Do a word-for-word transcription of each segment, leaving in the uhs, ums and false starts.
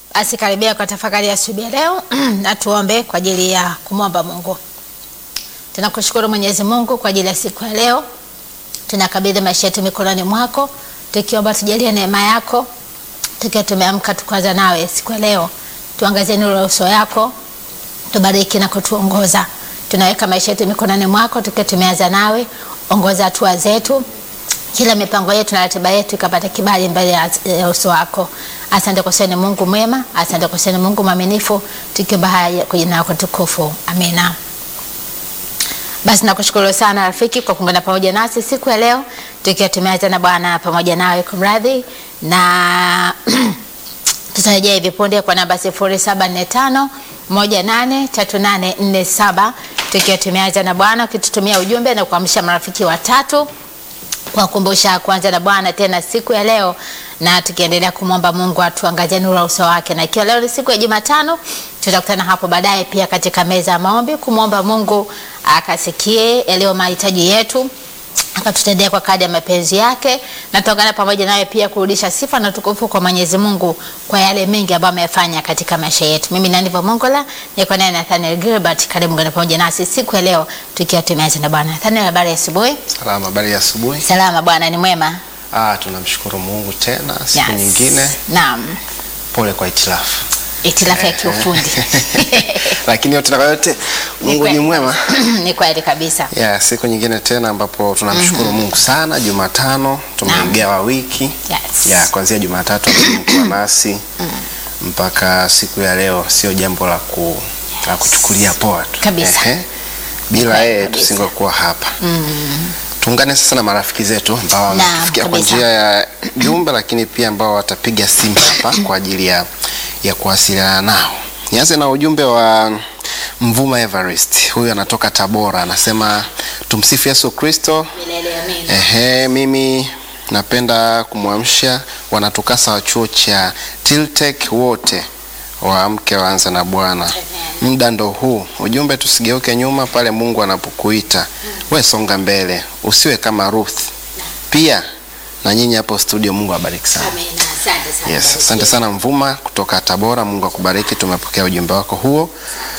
Basi karibia kwa tafakari ya asubuhi ya leo na tuombe kwa ajili ya kumwomba Mungu. Tunakushukuru Mwenyezi Mungu kwa ajili ya siku ya leo. Tunakabidhi maisha yetu mikononi mwako, tukiomba tujalie neema yako. Tukiwa tumeamka tukaanza nawe siku ya leo, tuangazie nuru ya uso yako, tubariki na kutuongoza. Tunaweka maisha yetu mikononi mwako, tukiwa tumeanza nawe, ongoza hatua zetu. Kila mipango yetu na ratiba yetu ikapata kibali mbele ya uso wako. Asante kwa sana Mungu mwema, asante kwa sana Mungu mwaminifu, tukiomba haya kwa jina lako tukufu. Amina. Basi nakushukuru sana rafiki kwa kuungana pamoja nasi siku ya leo, tukiwa tumeanza na Bwana pamoja nawe kumradhi, na tutarejea hivi punde kwa namba sifuri saba nne tano moja nane tatu nane nne saba, tukiwa tumeanza na Bwana, ukitutumia ujumbe na kuamsha marafiki watatu kwa kukumbusha kuanza na Bwana tena siku ya leo, na tukiendelea kumwomba Mungu atuangazie nuru ya uso wake. Na ikiwa leo ni siku ya Jumatano, tutakutana hapo baadaye pia katika meza ya maombi kumwomba Mungu akasikie yaliyo mahitaji yetu, akatutendea kwa kadri ya mapenzi yake, na tuungane pamoja naye pia kurudisha sifa na tukufu kwa Mwenyezi Mungu kwa yale mengi ambayo amefanya katika maisha yetu. Mimi nani va Mongola, niko naye Nathaniel Gilbert. Karibu ngana pamoja nasi siku ya leo tukiwa tumeanza na Bwana. Nathaniel, habari ya asubuhi? Salama, habari ya asubuhi. Salama bwana, ni mwema. Ah, tunamshukuru Mungu tena siku yes. nyingine. Naam. Pole kwa itilafu. Itilafu ya kiufundi. Lakini yote na yote Mungu ni mwema. Ni kweli kabisa. Yeah, siku nyingine tena ambapo tunamshukuru mm -hmm. Mungu sana. Jumatano tumeingia wiki. Yes. Yeah, kuanzia Jumatatu tumekuwa nasi mm. mpaka siku ya leo, sio jambo la ku yes. la kuchukulia poa tu. Kabisa. Ehe. Bila yeye tusingekuwa hapa. Mm. Tuungane sasa na marafiki zetu ambao wamefikia kwa njia ya jumbe, lakini pia ambao watapiga simu hapa kwa ajili ya ya kuwasiliana nao. Nianze na ujumbe wa Mvuma Everest. Huyu anatoka Tabora, anasema tumsifu Yesu Kristo. Milele amina. Ehe, mimi napenda kumwamsha wanatukasa wa chuo cha Tiltech wote waamke waanze na Bwana. Muda ndo huu. Ujumbe, tusigeuke nyuma pale Mungu anapokuita. Mm. Wewe songa mbele, usiwe kama Ruth. Pia na nyinyi hapo studio, Mungu awabariki sana. Amina. Asante sana. Yes, asante sana Mvuma kutoka Tabora, Mungu akubariki. Tumepokea ujumbe wako huo.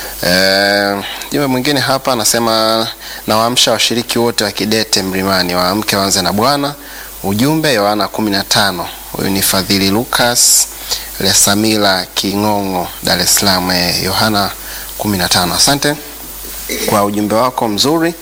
Eh, ujumbe mwingine hapa anasema nawaamsha washiriki wote wa Kidete Mlimani waamke waanze na Bwana. Ujumbe Yohana kumi na tano. Huyu ni Fadhili Lucas Lesamila Kingongo, Dar es Salaam. Yohana kumi na tano. Asante kwa ujumbe wako mzuri.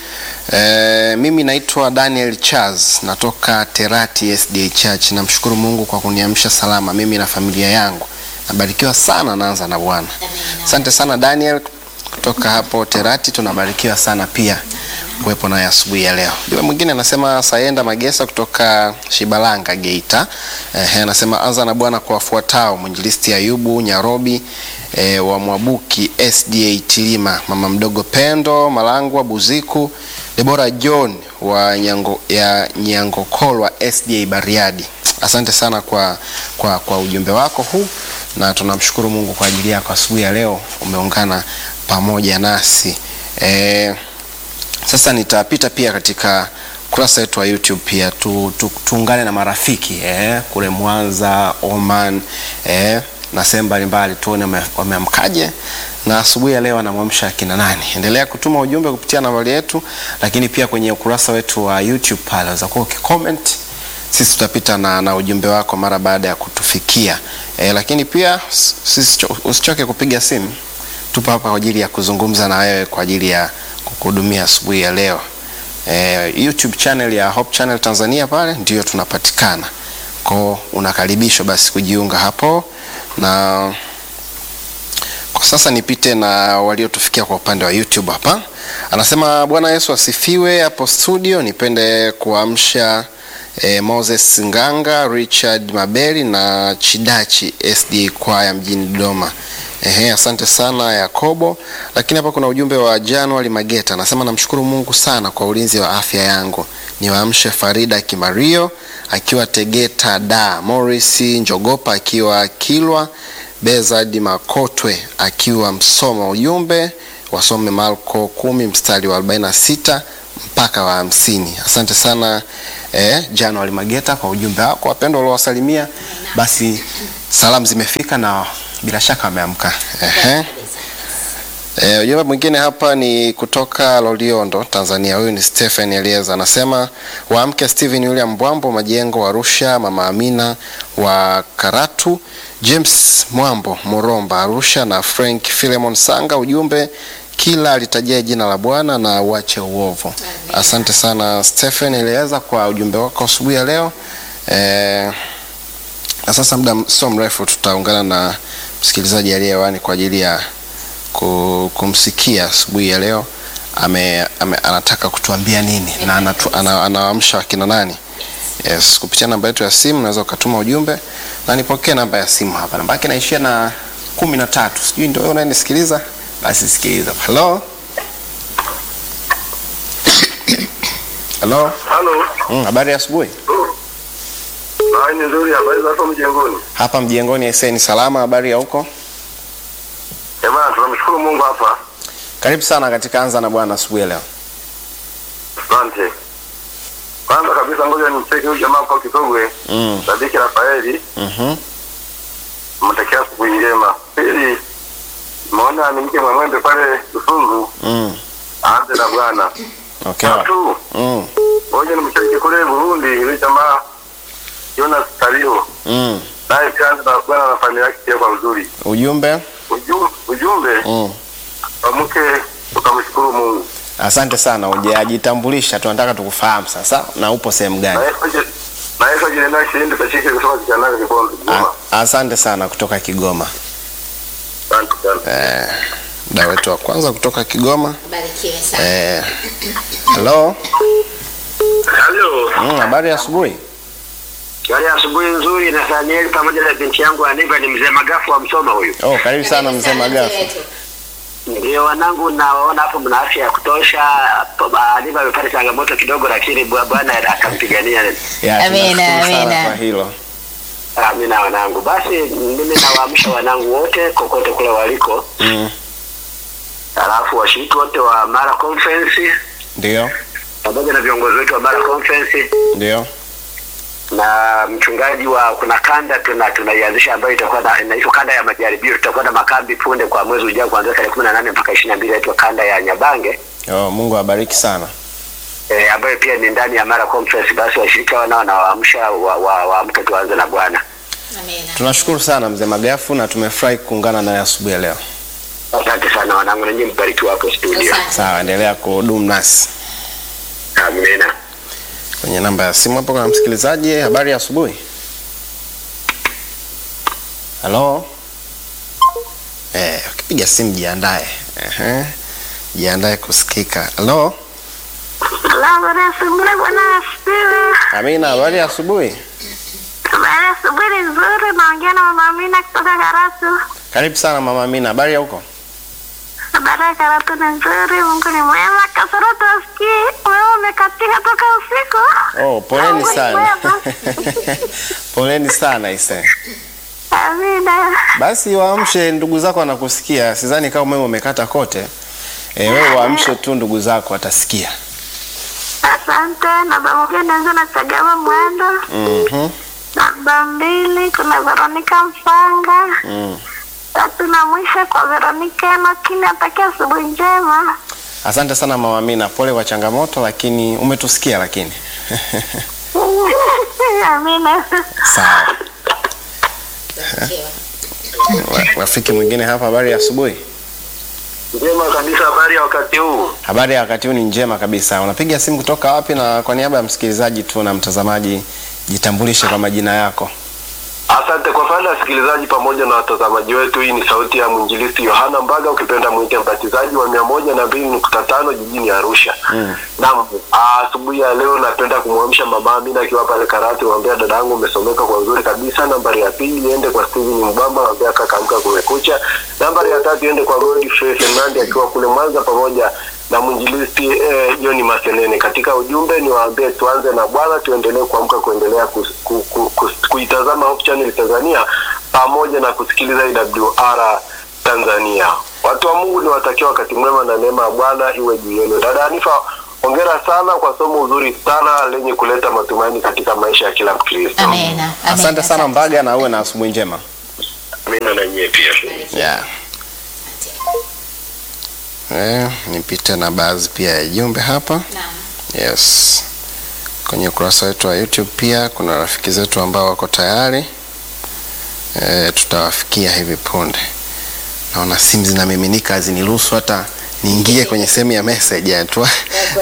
E, mimi naitwa Daniel Charles, natoka Terati S D A Church. Namshukuru Mungu kwa kuniamsha salama mimi na familia yangu. Nabarikiwa sana, naanza na Bwana. Asante sana Daniel kutoka hapo Terati, tunabarikiwa sana pia kuwepo naye asubuhi ya leo. Yule mwingine anasema Sayenda Magesa kutoka Shibalanga Geita. Eh, anasema anza na Bwana kwa wafuatao: Mwinjilisti Ayubu Nyarobi eh, wa Mwabuki S D A Tilima, mama mdogo Pendo Malangwa Buziku, Debora John wa Nyango ya Nyangokolwa S D A Bariadi. Asante sana kwa kwa kwa ujumbe wako huu, na tunamshukuru Mungu kwa ajili yako asubuhi ya leo, umeungana pamoja nasi. Eh, sasa nitapita pia katika kurasa yetu wa YouTube pia tu, tu, tuungane na marafiki eh, kule Mwanza, Oman eh, na sehemu mbalimbali, tuone wameamkaje na asubuhi ya leo anamwamsha kina nani. Endelea kutuma ujumbe kupitia nambari yetu, lakini pia kwenye ukurasa wetu wa YouTube pale unaweza kuwa ukicomment, sisi tutapita na, na ujumbe wako mara baada ya kutufikia. Eh, lakini pia sisi usichoke kupiga simu. Tupo hapa kwa ajili ya kuzungumza na wewe kwa ajili ya kukuhudumia asubuhi ya leo. Eh, YouTube channel ya Hope Channel Tanzania pale ndio tunapatikana. Kwa unakaribishwa basi kujiunga hapo. Na kwa sasa nipite na waliotufikia kwa upande wa YouTube hapa. Anasema Bwana Yesu asifiwe hapo studio. Nipende kuamsha eh, Moses Nganga, Richard Mabeli na Chidachi S D A Kwaya mjini Dodoma. Ehe, asante sana Yakobo. Lakini hapa kuna ujumbe wa January Mageta. Anasema namshukuru Mungu sana kwa ulinzi wa afya yangu. Niwaamshe Farida Kimario akiwa Tegeta Da, Morris Njogopa akiwa Kilwa, Bezadi Makotwe akiwa Msoma. Ujumbe wasome Marko kumi mstari wa arobaini na sita mpaka wa hamsini. Asante sana eh, January Mageta kwa ujumbe wako. Wapendwa waliowasalimia, basi salamu zimefika na Bila shaka ameamka. Ehe. Eh, ujumbe mwingine hapa ni kutoka Loliondo, Tanzania. Huyu ni Stephen Elieza. Anasema waamke Steven William Mbwambo Majengo wa Arusha, Mama Amina wa Karatu, James Mwambo Moromba Arusha na Frank Philemon Sanga. Ujumbe kila alitajia jina la Bwana na uache uovu. Asante sana Stephen Elieza kwa ujumbe wako asubuhi ya leo. Eh, na sasa muda sio mrefu tutaungana na msikilizaji aliyewani kwa ajili ya kumsikia asubuhi ya leo. Ame, ame anataka kutuambia nini na anatu, ana, anawaamsha wakina nani. Yes, kupitia namba yetu ya simu unaweza ukatuma ujumbe na nipokee namba ya simu hapa. Namba yake inaishia na kumi na tatu. Sijui ndio wewe unanisikiliza? Basi sikiliza. Hello. Hello. Hello. Mm, habari ya asubuhi? Ah, ni nzuri. Habari za hapo mjengoni? Hapa mjengoni ese ni salama. Habari ya huko? Ema, tunamshukuru Mungu hapa. Karibu sana katika Anza na Bwana asubuhi leo. Asante. Kwanza kabisa ngoja nimcheke huyu jamaa kwa Kitogwe. Mm. Sadiki Rafaeli. Mhm. Mtakia siku njema. Pili, maona ni mke mwembe pale Usungu. Mm. Anza na Bwana. Okay. Tatu. Mm. Ngoja nimcheke kule Burundi yule jamaa Jonas Kalio. Mm. Naye pia anza na Bwana na familia yake kwa uzuri. Ujumbe? Ujumbe, ujumbe. Mm. Amke tukamshukuru Mungu. Asante sana. Hujajitambulisha, tunataka tukufahamu sasa na upo sehemu gani? Na Yesu jina lake ndiye tashike kutoka kijana Kigoma. Asante sana kutoka Kigoma. Asante sana. Eh, dawa wetu wa kwanza kutoka Kigoma. Barikiwe sana. Eh. Hello. Hello. Mm, habari ya asubuhi? Habari ya asubuhi nzuri na Daniel pamoja na binti yangu Aniva ni mzee Magafu wa Msoma huyu. Oh, karibu sana mzee Magafu. Ndio wanangu naona hapo mna afya ya kutosha. Aniva amepata changamoto kidogo lakini Bwana akampigania. Amina, amina. Kwa hilo. Amina wanangu. Basi mimi nawaamsha wanangu wote kokote kule waliko. Mm. Alafu washiriki wote wa Mara Conference. Ndio. Pamoja na viongozi wetu wa Mara Conference. Ndio. Na mchungaji wa kuna kanda tuna tunaianzisha ambayo itakuwa na inaitwa kanda ya majaribio. Tutakuwa na makambi punde kwa mwezi ujao kuanzia tarehe kumi na nane mpaka ishirini na mbili inaitwa kanda ya Nyabange. Oh, Mungu awabariki sana. Eh, ambayo pia ni ndani ya Mara Conference. Basi washirika wanao na waamsha wa, wa, wa mke tuanze na Bwana. Amina. Tunashukuru sana mzee Magafu na tumefurahi kuungana naye asubuhi leo. Asante sana wanangu na nyinyi mbarikiwa hapo studio. Sawa, endelea kudumu nasi. Amina. Kwenye namba ya simu hapo kuna msikilizaji. Habari ya asubuhi? Hello. Eh, ukipiga simu jiandae. Ehe. Jiandae kusikika. Hello. Habari ya asubuhi bwana asifiwe. Amina, habari ya asubuhi? Habari ya asubuhi nzuri, naongea na Mama Amina kutoka Karatu. Karibu sana Mama Amina, habari ya huko? Habari ya Karatu ni nzuri, Mungu ni mwema. Kasoro tusikii, wewe umekatika toka usiku. Oh, poleni sana. Poleni sana ise. Amina. Basi waamshe ndugu zako wanakusikia. Sidhani kama umeme umekata kote. Eh, wewe waamshe tu ndugu zako watasikia. Asante. Namba moja naanza na Chagama Mwendo. Mhm. Namba mbili kuna Veronica Mfanga. Mm. Tatu na mwisho kwa Veronica Makini, atakia asubuhi njema. Asante sana Mama Amina, pole kwa changamoto lakini umetusikia lakini. Amina. Sawa. Rafiki mwingine hapa, habari ya asubuhi? Njema kabisa, habari ya wakati huu. Habari ya wakati huu ni njema kabisa. Unapiga simu kutoka wapi, na kwa niaba ya msikilizaji tu na mtazamaji jitambulishe kwa majina yako? Asante kwa fana wasikilizaji pamoja na watazamaji wetu. Hii ni sauti ya mwinjilisti Yohana Mbaga, ukipenda mwite mbatizaji wa mia moja na mbili nukta tano jijini Arusha. Mm. Naam, asubuhi ya leo napenda kumwamsha Mama Amina akiwa pale Karatu, mwambia dadangu umesomeka kwa uzuri kabisa. Nambari ya pili iende kwa Steven Mbamba, mwambia kaka amka kumekucha. Nambari ya tatu iende kwa Godfrey Fernandi akiwa kule Mwanza, pamoja na mwinjilisti eh, John Masenene. Katika ujumbe ni waambie tuanze na Bwana, tuendelee kuamka kuendelea kuitazama ku, ku, ku, Hope Channel Tanzania pamoja na kusikiliza I W R Tanzania. Watu wa Mungu ni watakiwa wakati mwema na neema ya Bwana iwe juu yenu. Dada Anifa, hongera sana kwa somo uzuri sana lenye kuleta matumaini katika maisha ya kila Mkristo. Amina. Asante sana Mbaga, na uwe na asubuhi njema. Amina na nyie pia. Yeah. Eh, nipite na baadhi pia ya jumbe hapa. Naam. Yes. Kwenye ukurasa wetu wa YouTube pia kuna rafiki zetu ambao wako tayari. Eh, tutawafikia hivi punde. Naona simu zinamiminika, haziniruhusu hata niingie kwenye sehemu ya message ya tu.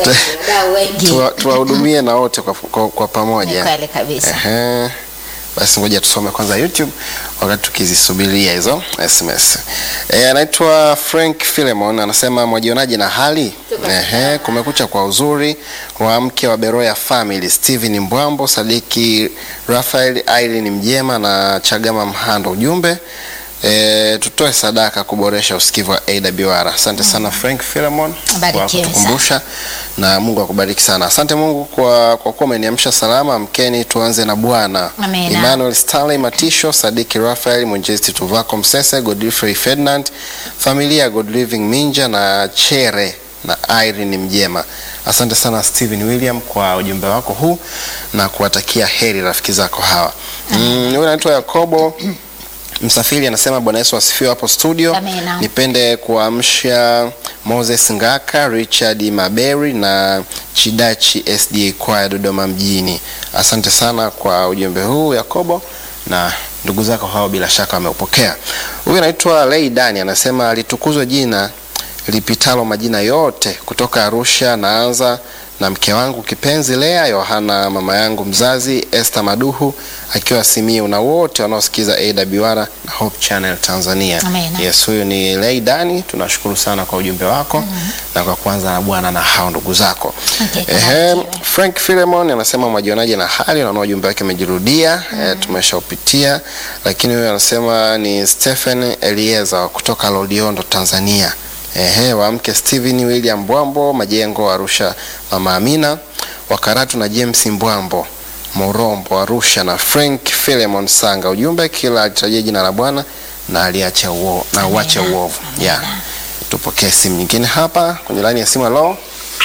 Tuwahudumie na wote kwa, kwa, kwa pamoja. Kweli kabisa. Ehe. Basi ngoja tusome kwanza YouTube wakati tukizisubiria hizo S M S. Eh, anaitwa Frank Philemon anasema mwajionaje na hali? Ehe, kumekucha kwa uzuri wa mke wa Beroya family Steven Mbwambo, Sadiki Rafael, Irene Mjema na Chagama Mhando. Ujumbe E, tutoe sadaka kuboresha usikivu wa A W R. Asante mm. sana Frank Philemon kwa kutukumbusha, na Mungu akubariki sana. Asante Mungu kwa kwa kuwa umeniamsha salama. Mkeni tuanze na Bwana. Emmanuel Stanley Matisho, Sadiki Rafael, Mwinjilisti Tuvako Msese, Godfrey Ferdinand, familia God Living Minja na Chere na Irene Mjema. Asante sana Steven William kwa ujumbe wako huu na kuwatakia heri rafiki zako hawa. Mm, huyu anaitwa Yakobo Msafiri anasema Bwana Yesu asifiwe hapo studio. Amina. Nipende kuamsha Moses Ngaka, Richard Maberi na Chidachi S D A Choir Dodoma mjini. Asante sana kwa ujumbe huu Yakobo, na ndugu zako hao bila shaka wameupokea. Huyu anaitwa Lei Dani anasema litukuzwe jina lipitalo majina yote, kutoka Arusha. Naanza na mke wangu kipenzi Lea Yohana, mama yangu mzazi Esther Maduhu akiwa Simiyu, na wote wanaosikiza A W R na Hope Channel Tanzania. Amina. Yes, huyu ni Lei Dani, tunashukuru sana kwa ujumbe wako mm -hmm. na kwa kwanza na Bwana na hao ndugu zako. Okay, ehe, Frank Philemon anasema mwajionaje na hali, na ujumbe wake umejirudia mm -hmm. e, tumeshaupitia, lakini huyu anasema ni Stephen Elieza kutoka Loliondo Tanzania. Ehe, wa mke Steven William Mbwambo Majengo Arusha, mama Amina Wakaratu na James Mbwambo Morombo Arusha, na Frank Philemon Sanga. Ujumbe kila alitajia jina la Bwana na aliacha uovu na uache uovu. Yeah. Tupokee simu nyingine hapa kwenye line ya simu. Hello.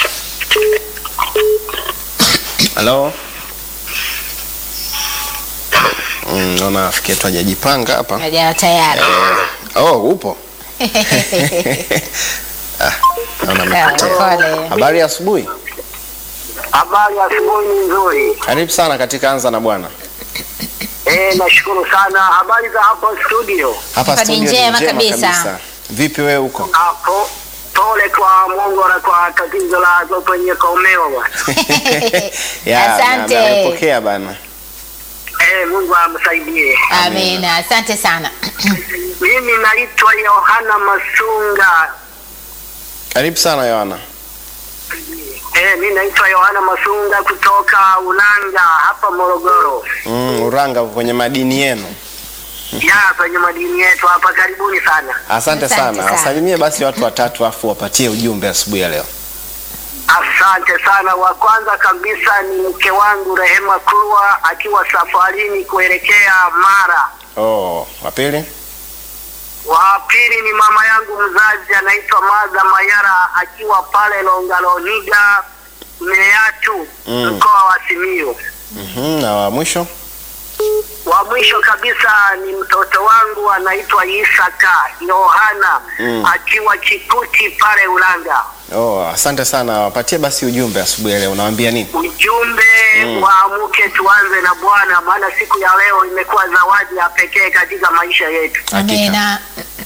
Hello. Mm, naona afikie tu hajajipanga hapa. Haja tayari. Eh, oh, upo. ah, naona habari ya asubuhi. Habari ya asubuhi nzuri. Karibu sana katika Anza na Bwana. Eh, nashukuru sana. Habari za hapo studio? Hapa studio njema kabisa. kabisa. Vipi wewe huko? Hapo pole kwa Mungu na kwa tatizo la kwenye komeo bwana. Ya, asante. Nimepokea bana. Eh, Mungu amsaidie. Amina. Asante sana. Mimi naitwa Yohana Masunga. Karibu sana Yohana. Eh, mimi naitwa Yohana Masunga kutoka Ulanga hapa Morogoro. Mm, Uranga kwenye madini yenu. Ya, kwenye madini yetu hapa, karibuni sana. Asante, Asante sana. sana. Wasalimie basi watu watatu afu wapatie ujumbe asubuhi ya leo. Asante sana. Wa kwanza kabisa ni mke wangu Rehema Kurwa akiwa safarini kuelekea Mara. Oh, wa pili? Wa pili ni mama yangu mzazi anaitwa Maza Mayara akiwa pale Longaloniga Meatu, mm. mkoa wa Simiyu. Mhm, na wa mwisho? Wa mwisho kabisa ni mtoto wangu anaitwa Isaka Yohana, mm. akiwa Chikuti pale Ulanga. Oh, asante sana. Wapatie basi ujumbe asubuhi leo. Unawaambia nini? Ujumbe mm. waamuke tuanze na Bwana, maana siku ya leo imekuwa zawadi ya pekee katika maisha yetu. Amina.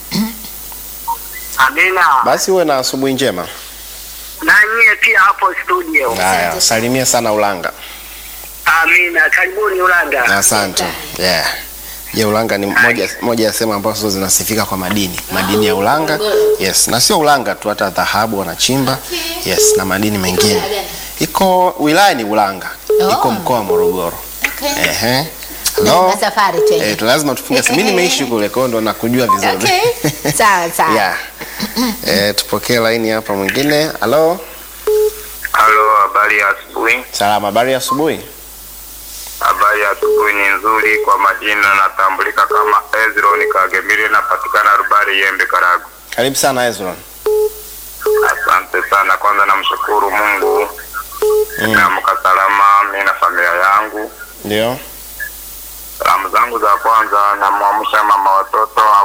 Amina. Basi uwe na asubuhi njema. Na nyie pia hapo studio. Haya, salimia sana Ulanga. Amina, karibuni Ulanga. Asante. Yeah. Je, Ulanga ni moja moja ya sehemu ambazo zinasifika kwa madini. Madini ya Ulanga. Yes, na sio Ulanga tu, hata dhahabu wanachimba. Yes, na madini mengine. Iko wilaya ni Ulanga. Iko mkoa wa Morogoro. Okay. Ehe. No. Na safari tu. Eh, lazima tufunge. Mimi nimeishi kule kwa ndo nakujua vizuri. Okay. Sawa sawa. Yeah. Eh, tupokee line hapa mwingine. Hello. Halo, habari ya asubuhi. Salama, habari ya asubuhi. Habari ya asubuhi ni nzuri. Kwa majina natambulika kama Ezron Kagemire, napatikana Rubari Yembe Karagu. Karibu sana Ezron. Asante sana. Kwanza namshukuru Mungu. Mm. Naamka salama mimi na familia yangu. Ndio. Salamu zangu za kwanza namwamsha mama watoto au